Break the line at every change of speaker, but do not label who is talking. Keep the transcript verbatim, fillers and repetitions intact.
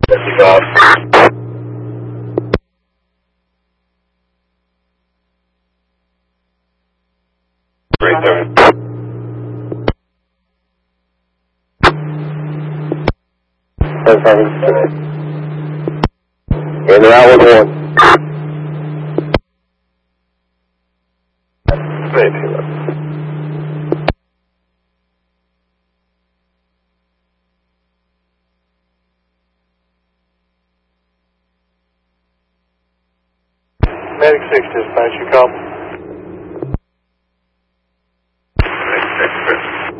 fifty-five. Three thirty. Ten seven. In and out with one. Medic six dispatch, you call?